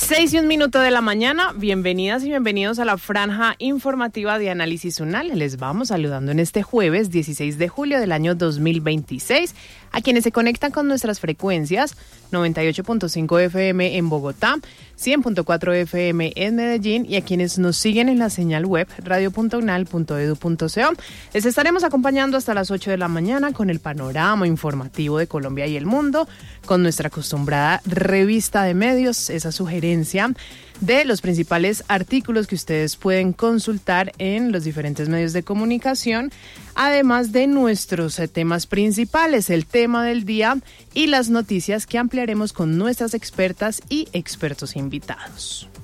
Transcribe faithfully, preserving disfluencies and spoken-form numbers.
Seis y un minuto de la mañana, bienvenidas y bienvenidos a la franja informativa de Análisis UNAL. Les vamos saludando en este jueves dieciséis de julio del año dos mil veintiséis. A quienes se conectan con nuestras frecuencias, noventa y ocho punto cinco F M en Bogotá, cien punto cuatro F M en Medellín, y a quienes nos siguen en la señal web radio punto unal punto edu punto co. Les estaremos acompañando hasta las ocho de la mañana con el panorama informativo de Colombia y el mundo, con nuestra acostumbrada revista de medios, esa sugerencia de los principales artículos que ustedes pueden consultar en los diferentes medios de comunicación, además de nuestros temas principales, el tema del día y las noticias que ampliaremos con nuestras expertas y expertos invitados.